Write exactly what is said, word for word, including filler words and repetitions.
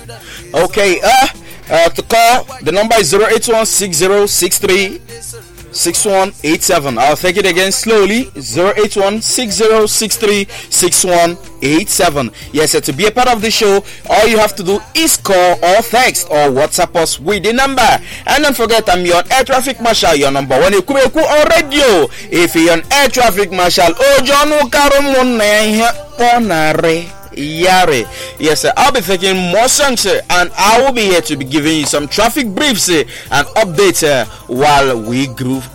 Okay, uh, uh, to call, the number is zero eight one six zero six three six one eight seven. I'll take it again slowly. zero eight one six zero six three six one eight seven. Yes, uh, to be a part of the show, all you have to do is call or text or WhatsApp us with the number. And don't forget, I'm your air traffic marshal, your number one Ekumeku on radio. If you're an air traffic marshal, oh John Ponare. Yare. Yes, sir. I'll be taking more songs, sir, and I will be here to be giving you some traffic briefs, sir, and updates, sir, while we groove